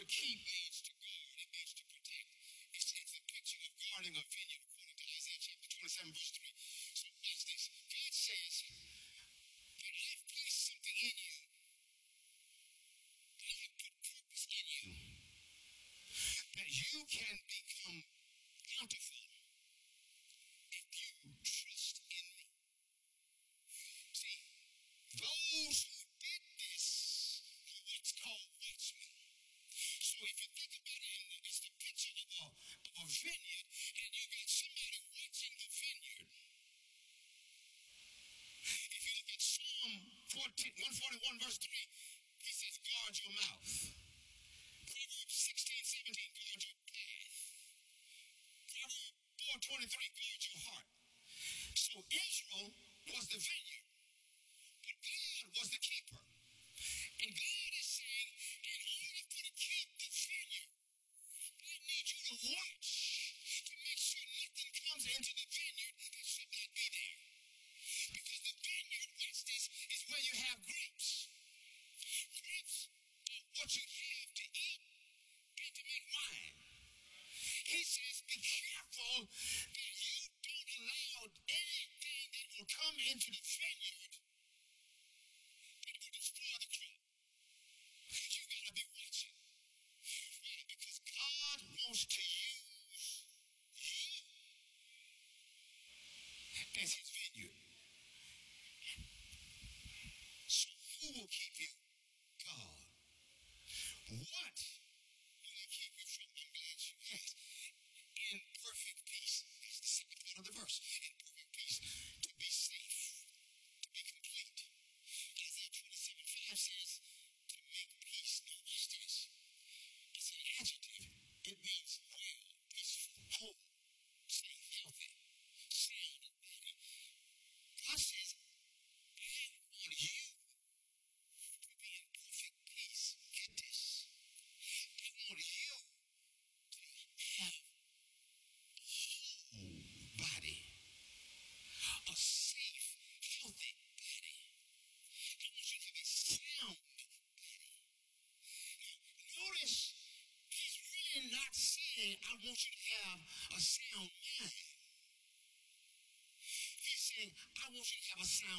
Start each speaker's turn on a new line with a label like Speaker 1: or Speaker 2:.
Speaker 1: to keep means to guard. It means to protect. It's a picture of guarding a vineyard, according to Isaiah chapter 27, verse 3. So watch this. God says that I've placed something in you. I have put purpose in you. That you can become bountiful if you trust in me. See, those who did this are what's called watchmen. So if you think about it, it's the picture of a vineyard, and you got somebody watching the vineyard. If you look at Psalm 141, verse 3, he says, guard your mouth. Proverbs 16, 17, guard your path. Proverbs 4:23, guard your heart. So Israel was the vineyard, but God was the keeper. And God is saying, in order to keep the vineyard, I need you to watch to make sure nothing comes into the vineyard that should not be there. Because the vineyard, watch this, is where you have grapes. Grapes are what you have to eat and to make wine. He says, be careful that you don't allow anything that will come into the vineyard that will destroy the crop. You gotta be watching. Why? Because God wants to use you as his vineyard. So who will keep you? God. What will keep you from? I'm glad you asked. In perfect peace. That's the second part of the verse. In perfect peace. To be safe. To be complete. Isaiah 27:5 says, to make peace. Now watch this. It's an adjective. It means well, peaceful, whole, safe, healthy, sound and body. God says, I want you to be in perfect peace. Get this. I want you to have a whole body. A safe, healthy body. I want you to have a sound body. Notice, he's really not saying, I want you to have a sound mind. He's saying, I want you to have a sound